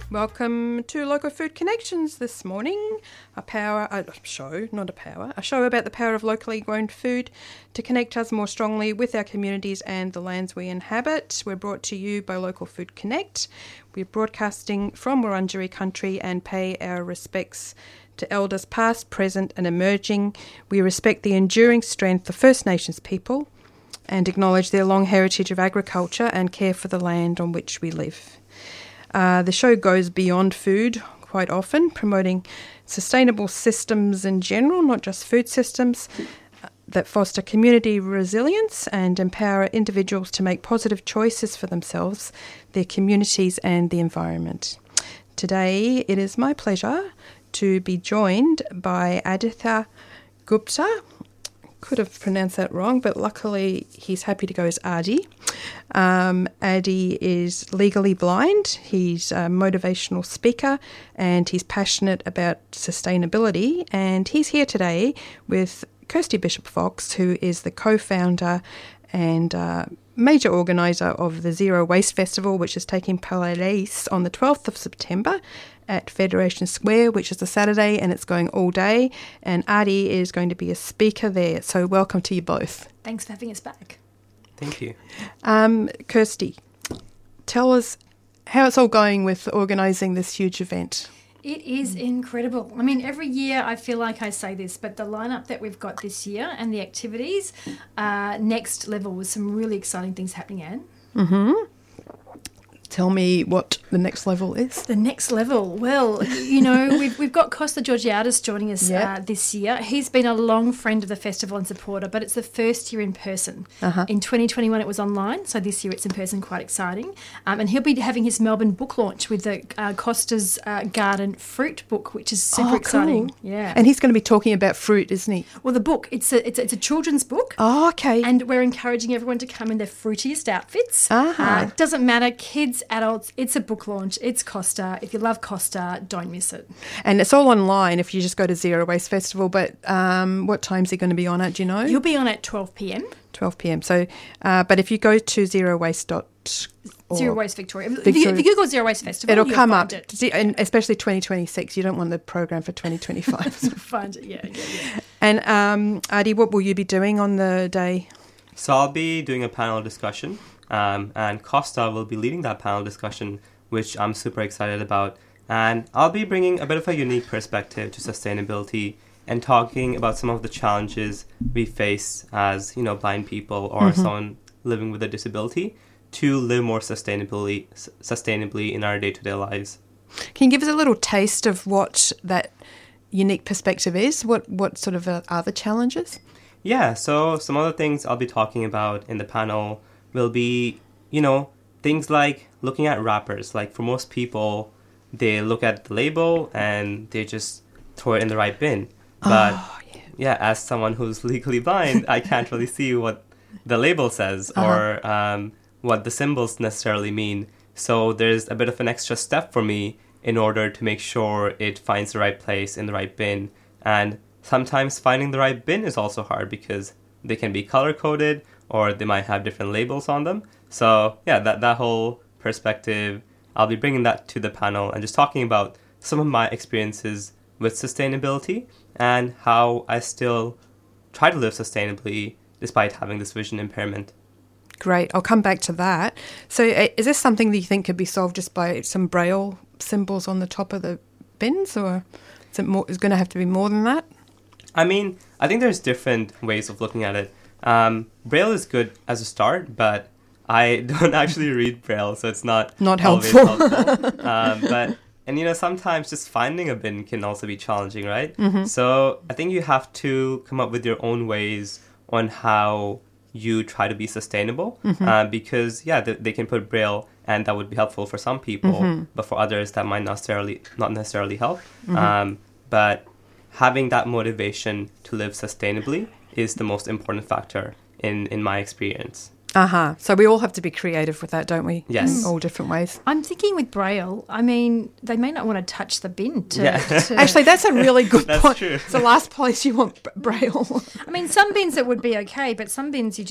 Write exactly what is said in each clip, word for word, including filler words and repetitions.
Welcome to Local Food Connections this morning, a power a show, not a power, a show about the power of locally grown food to connect us more strongly with our communities and the lands we inhabit. We're brought to you by Local Food Connect. We're broadcasting from Wurundjeri country and pay our respects to elders past, present and emerging. We respect the enduring strength of First Nations people and acknowledge their long heritage of agriculture and care for the land on which we live. Uh, the show goes beyond food quite often, promoting sustainable systems in general, not just food systems, uh, that foster community resilience and empower individuals to make positive choices for themselves, their communities and the environment. Today, it is my pleasure to be joined by Aditya Gupta. Could have pronounced that wrong, but luckily he's happy to go as Adi. Um, Adi is legally blind. He's a motivational speaker and he's passionate about sustainability. And he's here today with Kirsty Bishop-Fox, who is the co-founder and uh, major organiser of the Zero Waste Festival, which is taking place on the twelfth of September at Federation Square, which is a Saturday, and it's going all day. And Adi is going to be a speaker there. So welcome to you both. Thanks for having us back. Thank you. Um, Kirsty, tell us how it's all going with organising this huge event. It is incredible. I mean, every year I feel like I say this, but the lineup that we've got this year and the activities, uh, next level with some really exciting things happening, Anne. Mm-hmm. Tell me what the next level is. The next level. Well, you know, we've we've got Costa Georgiadis joining us yep. uh, this year. He's been a long friend of the festival and supporter, but it's the first year in person. Uh-huh. In twenty twenty-one it was online, so this year it's in person, quite exciting. Um, and he'll be having his Melbourne book launch with the uh, Costa's uh, Garden fruit book, which is super oh, exciting. Cool. Yeah. And he's going to be talking about fruit, isn't he? Well, the book, it's a, it's a, it's a children's book. Oh, okay. And we're encouraging everyone to come in their fruitiest outfits. Uh-huh. Uh, it doesn't matter, kids, adults, it's a book launch. It's Costa. If you love Costa, don't miss it. And it's all online if you just go to Zero Waste Festival. But um, what time's it going to be on at? Do you know? You'll be on at twelve p.m. twelve p.m. So, uh, but if you go to zero waste dot org, Zero Waste Victoria. Victoria. If, you, if you Google Zero Waste Festival, it'll you'll come find up. It. And especially twenty twenty-six. You don't want the program for twenty twenty-five. Find it, yeah, yeah, yeah. And um, Adi, what will you be doing on the day? So I'll be doing a panel discussion, um, and Costa will be leading that panel discussion, which I'm super excited about. And I'll be bringing a bit of a unique perspective to sustainability and talking about some of the challenges we face as, you know, blind people or mm-hmm. someone living with a disability to live more sustainably, sustainably in our day-to-day lives. Can you give us a little taste of what that unique perspective is? What, what sort of are the challenges? Yeah, so some of the things I'll be talking about in the panel will be, you know, things like looking at wrappers. Like for most people, they look at the label and they just throw it in the right bin. But oh, yeah. yeah, as someone who's legally blind, I can't really see what the label says uh-huh. or um, what the symbols necessarily mean. So there's a bit of an extra step for me in order to make sure it finds the right place in the right bin. And sometimes finding the right bin is also hard because they can be color-coded or they might have different labels on them. So yeah, that, that whole perspective, I'll be bringing that to the panel and just talking about some of my experiences with sustainability and how I still try to live sustainably despite having this vision impairment. Great. I'll come back to that. So uh, is this something that you think could be solved just by some Braille symbols on the top of the bins, or is it more, is going to have to be more than that? I mean, I think there's different ways of looking at it. Um, Braille is good as a start, but I don't actually read Braille, so it's not, not always helpful. helpful. um, but and you know, sometimes just finding a bin can also be challenging, right? Mm-hmm. So I think you have to come up with your own ways on how you try to be sustainable, mm-hmm. uh, because yeah, they, they can put Braille, and that would be helpful for some people, mm-hmm. but for others that might not necessarily not necessarily help. Mm-hmm. Um, but having that motivation to live sustainably is the most important factor in, in my experience. Uh-huh. So we all have to be creative with that, don't we? Yes. In all different ways. I'm thinking with Braille, I mean, they may not want to touch the bin. To, yeah. to Actually, that's a really good that's point. True. It's the last place you want Braille. I mean, some bins it would be okay, but some bins you just,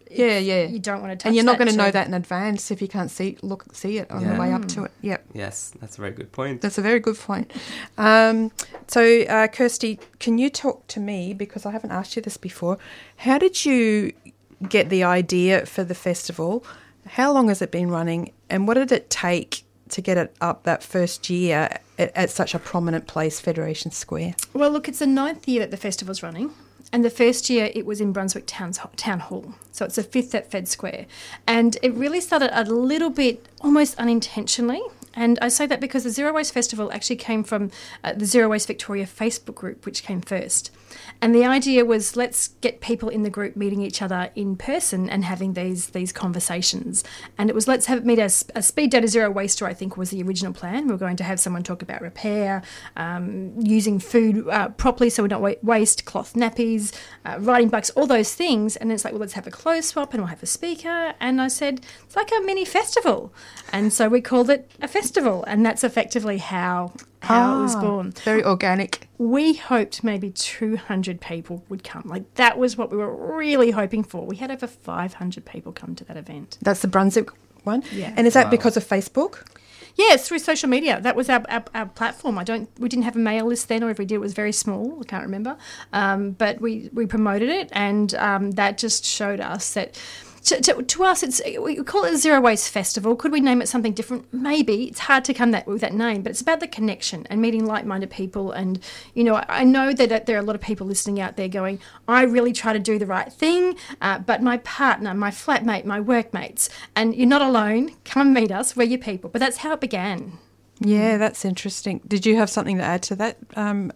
Yeah, yeah. You don't want to touch And you're not that going to know too. that in advance if you can't see look see it on Yeah. the way up to it. Yep. Yes, that's a very good point. That's a very good point. Um, so, uh, Kirsty, can you talk to me, because I haven't asked you this before, how did you get the idea for the festival? How long has it been running, and what did it take to get it up that first year at, at such a prominent place, Federation Square? Well, look, it's the ninth year that the festival's running. And the first year it was in Brunswick Town's, Town Hall. So it's the fifth at Fed Square. And it really started a little bit almost unintentionally. And I say that because the Zero Waste Festival actually came from uh, the Zero Waste Victoria Facebook group, which came first. And the idea was, let's get people in the group meeting each other in person and having these these conversations. And it was, let's have meet a, a speed data zero waster, I think, was the original plan. We were going to have someone talk about repair, um, using food uh, properly so we don't wa- waste, cloth nappies, uh, riding bikes, all those things. And it's like, well, let's have a clothes swap and we'll have a speaker. And I said, it's like a mini festival. And so we called it a festival. And that's effectively how how it was Ah, born. Very organic. We hoped maybe two hundred people would come. Like, that was what we were really hoping for. We had over five hundred people come to that event. That's the Brunswick one? Yeah. And is that Wow. because of Facebook? Yeah, it's through social media. That was our, our, our platform. I don't. We didn't have a mail list then, or if we did, it was very small. I can't remember. Um, but we, we promoted it, and um, that just showed us that... To, to, to us, it's we call it a Zero Waste Festival. Could we name it something different? Maybe. It's hard to come that with that name, but it's about the connection and meeting like-minded people. And, you know, I, I know that there are a lot of people listening out there going, I really try to do the right thing, uh, but my partner, my flatmate, my workmates, and you're not alone. Come and meet us. We're your people. But that's how it began. Yeah, that's interesting. Did you have something to add to that, um,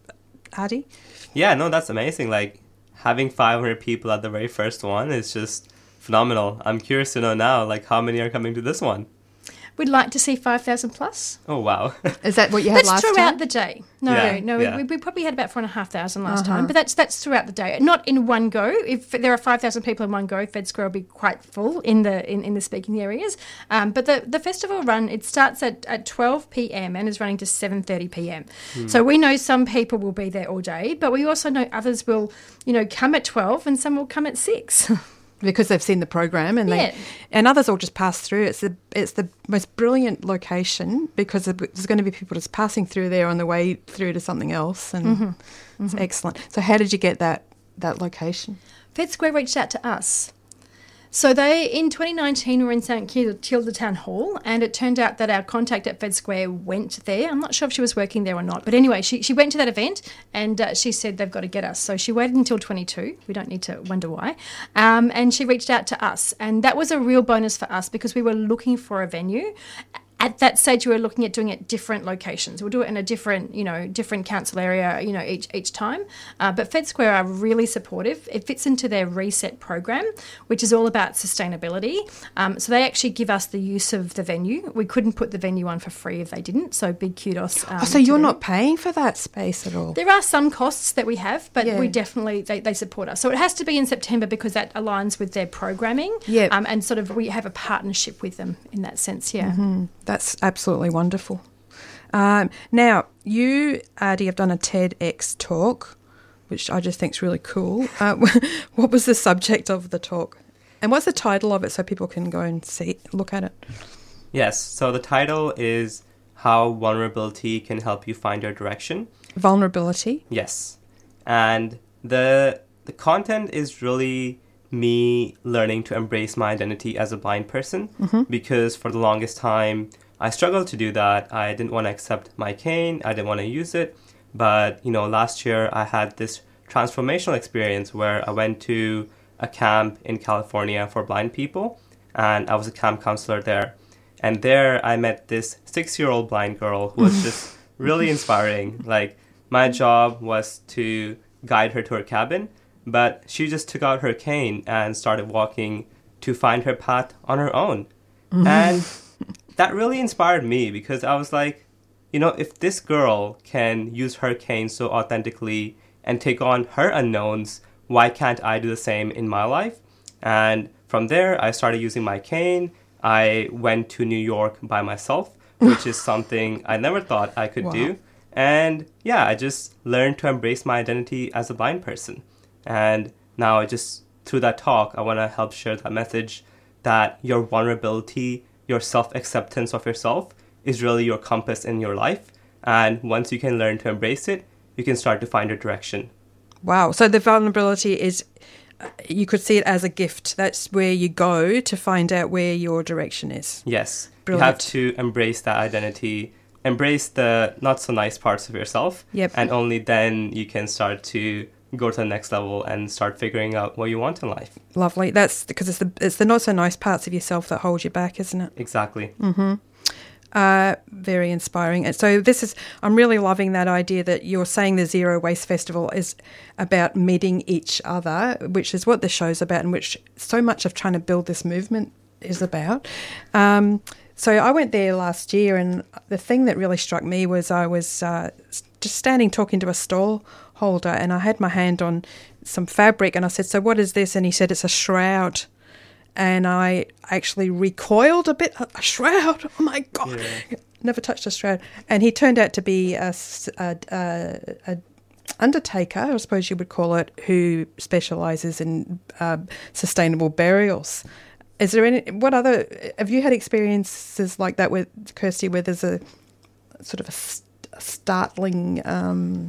Hardy? Yeah, no, that's amazing. Like, having five hundred people at the very first one is just phenomenal. I'm curious to know now, like, how many are coming to this one? We'd like to see five thousand plus. Oh, wow. Is that what you had That's last throughout time? the day. No, Yeah, no, yeah. We, we probably had about four and a half thousand last Uh-huh. time, but that's that's throughout the day, not in one go. If there are five thousand people in one go, Fed Square will be quite full in the in, in the speaking areas. Um, but the, the festival run, it starts at, at twelve p.m. and is running to seven thirty p.m. Hmm. So we know some people will be there all day, but we also know others will, you know, come at twelve and some will come at six. Because they've seen the program, and Yeah. they and others all just pass through. It's the it's the most brilliant location because there's going to be people just passing through there on the way through to something else, and Mm-hmm. it's excellent. So, how did you get that that location? Fed Square reached out to us. So they, in twenty nineteen, were in St Kilda Town Hall, and it turned out that our contact at Fed Square went there. I'm not sure if she was working there or not, but anyway, she, she went to that event, and uh, she said they've got to get us. So she waited until twenty-two. We don't need to wonder why. Um, and she reached out to us, and that was a real bonus for us because we were looking for a venue. At that stage, we were looking at doing it different locations. We'll do it in a different, you know, different council area, you know, each each time. Uh, but Fed Square are really supportive. It fits into their Reset program, which is all about sustainability. Um, so they actually give us the use of the venue. We couldn't put the venue on for free if they didn't. So big kudos. Um, Oh, so to you're them. not paying for that space at all? There are some costs that we have, but Yeah. we definitely, they, they support us. So it has to be in September because that aligns with their programming. Yep. Um, and sort of we have a partnership with them in that sense, yeah. Mm, that's absolutely wonderful. Um, now, you, Adi, have done a TEDx talk, which I just think is really cool. Uh, what was the subject of the talk? And what's the title of it so people can go and see, look at it? Yes, so the title is How Vulnerability Can Help You Find Your Direction. Vulnerability. Yes. And the the content is really me learning to embrace my identity as a blind person, Mm-hmm. because for the longest time I struggled to do that. I didn't want to accept my cane. I didn't want to use it. But, you know, last year I had this transformational experience where I went to a camp in California for blind people, and I was a camp counselor there. And there I met this six-year-old blind girl who was just really inspiring. Like, my job was to guide her to her cabin, but she just took out her cane and started walking to find her path on her own. And that really inspired me because I was like, you know, if this girl can use her cane so authentically and take on her unknowns, why can't I do the same in my life? And from there, I started using my cane. I went to New York by myself, which is something I never thought I could Wow. do. And yeah, I just learned to embrace my identity as a blind person. And now I just through that talk, I want to help share that message that your vulnerability, your self-acceptance of yourself is really your compass in your life. And once you can learn to embrace it, you can start to find a direction. Wow. So the vulnerability is, you could see it as a gift. That's where you go to find out where your direction is. Yes. Brilliant. You have to embrace that identity, embrace the not so nice parts of yourself. Yep. And only then you can start to go to the next level and start figuring out what you want in life. Lovely. That's because it's the it's the not so nice parts of yourself that hold you back, isn't it? Exactly. Mm-hmm. Uh, very inspiring. And so this is, I'm really loving that idea that you're saying the Zero Waste Festival is about meeting each other, which is what the show's about and which so much of trying to build this movement is about. Um, so I went there last year, and the thing that really struck me was I was uh, just standing talking to a stall holder, and I had my hand on some fabric, and I said, "So what is this?" And he said, "It's a shroud." And I actually recoiled a bit. A shroud? Oh, my God. Yeah. Never touched a shroud. And he turned out to be a, a, a, a undertaker, I suppose you would call it, who specialises in uh, sustainable burials. Is there any, what other, have you had experiences like that with Kirsty, where there's a sort of a, a startling um,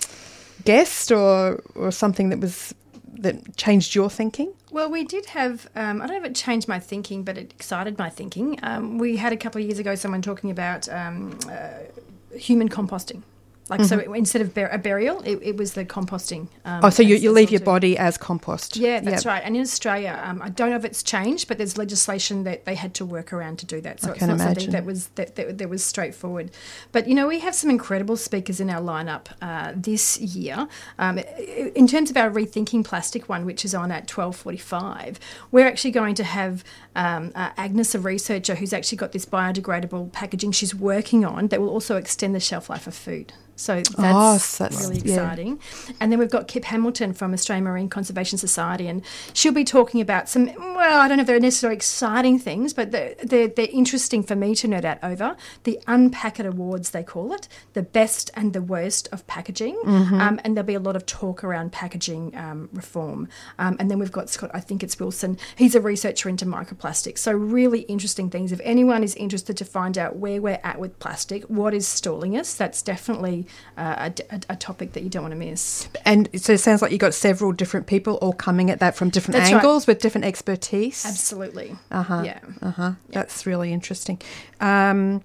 guest or or something that was, that changed your thinking? Well, we did have, um, I don't know if it changed my thinking, but it excited my thinking. Um, we had a couple of years ago someone talking about um, uh, human composting. Like, mm-hmm. so instead of bur- a burial, it, it was the composting. Um, oh, so you, you leave your body as compost. Yeah, that's yep. right. And in Australia, um, I don't know if it's changed, but there's legislation that they had to work around to do that. So I it's can not imagine. something that was that, that, that was straightforward. But, you know, we have some incredible speakers in our lineup uh, this year. Um, in terms of our Rethinking Plastic one, which is on at twelve forty-five, we're actually going to have um, uh, Agnes, a researcher who's actually got this biodegradable packaging she's working on that will also extend the shelf life of food. So that's, oh, so that's really exciting. Yeah. And then we've got Kip Hamilton from Australian Marine Conservation Society, and she'll be talking about some, well, I don't know if they're necessarily exciting things, but they're, they're, they're interesting for me to nerd out over. The Unpack It Awards, they call it, the best and the worst of packaging. Mm-hmm. Um, and there'll be a lot of talk around packaging um, reform. Um, and then we've got Scott, I think it's Wilson. He's a researcher into microplastics. So really interesting things. If anyone is interested to find out where we're at with plastic, what is stalling us, that's definitely Uh, a, a topic that you don't want to miss. And so it sounds like you've got several different people all coming at that from different That's angles right. with different expertise. Absolutely. Uh-huh. Yeah. Uh-huh. Yeah. That's really interesting. Um,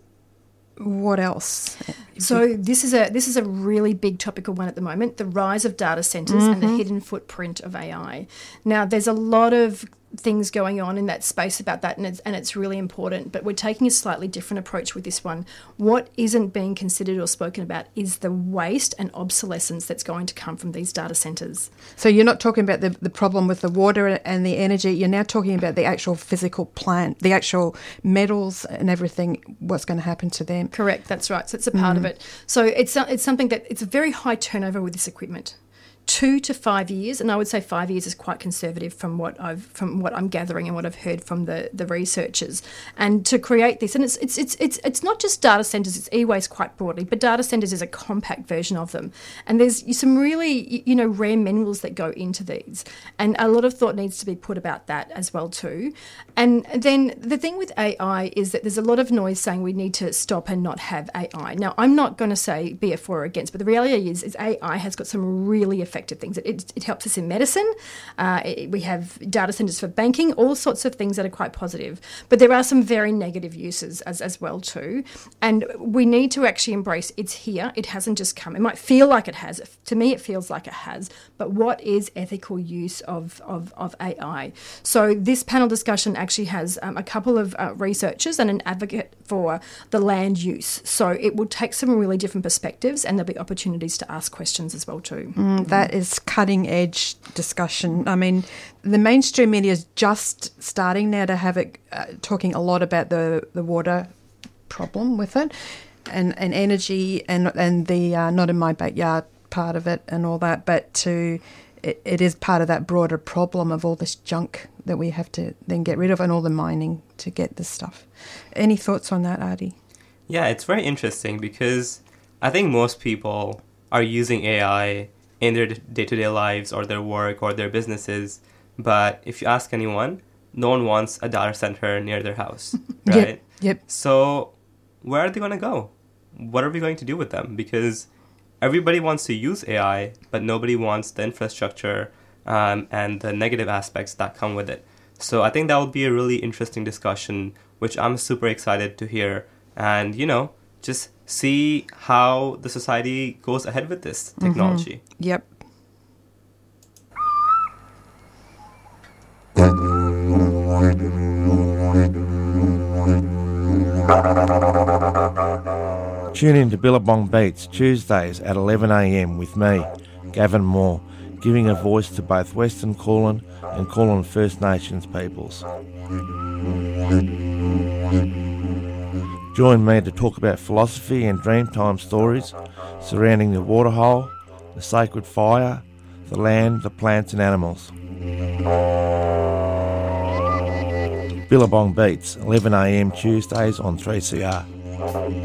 what else? So this is a this is a really big topical one at the moment, the rise of data centres mm-hmm. and the hidden footprint of A I. Now, there's a lot of things going on in that space about that, and it's, and it's really important, but we're taking a slightly different approach with this one. What isn't being considered or spoken about is the waste and obsolescence that's going to come from these data centres. So you're not talking about the, the problem with the water and the energy, you're now talking about the actual physical plant, the actual metals and everything, what's going to happen to them. Correct, that's right. So it's a part mm. of it. So it's it's something that, it's a very high turnover with this equipment. Two to five years, and I would say five years is quite conservative from what I've from what I'm gathering and what I've heard from the, the researchers. And to create this, and it's it's it's it's it's not just data centres, it's e-waste quite broadly, but data centres is a compact version of them. And there's some really, you know, rare minerals that go into these, and a lot of thought needs to be put about that as well too. And then the thing with A I is that there's a lot of noise saying we need to stop and not have A I. Now, I'm not going to say be a for or against, but the reality is, is A I has got some really effective things. It, it, it helps us in medicine. Uh, it, we have data centres for banking, all sorts of things that are quite positive. But there are some very negative uses as, as well too. And we need to actually embrace it's here. It hasn't just come. It might feel like it has. To me, it feels like it has. But what is ethical use of, of, of A I? So this panel discussion actually has um, a couple of uh, researchers and an advocate for the land use. So it will take some really different perspectives, and there'll be opportunities to ask questions as well too. Mm, that is cutting edge discussion. I mean, the mainstream media is just starting now to have it uh, talking a lot about the, the water problem with it, and, and energy and and the uh, not in my backyard part of it and all that, but to it, it is part of that broader problem of all this junk that we have to then get rid of, and all the mining to get this stuff. Any thoughts on that, Adi? Yeah, it's very interesting because I think most people are using A I in their day-to-day lives or their work or their businesses. But if you ask anyone, no one wants a data center near their house, right? Yep. Yep. So where are they going to go? What are we going to do with them? Because everybody wants to use A I, but nobody wants the infrastructure um, and the negative aspects that come with it. So I think that will be a really interesting discussion, which I'm super excited to hear. And, you know, just see how the society goes ahead with this technology. Mm-hmm. Yep. Tune in to Billabong Beats Tuesdays at eleven a m with me, Gavin Moore, giving a voice to both Western Kulin and Kulin First Nations peoples. Join me to talk about philosophy and Dreamtime stories surrounding the waterhole, the sacred fire, the land, the plants and animals. Billabong Beats, eleven a m Tuesdays on three C R.